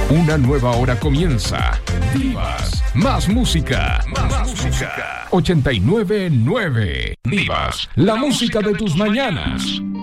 Una nueva hora comienza. Divas, más música. 89.9. Divas, la música de tus mañanas.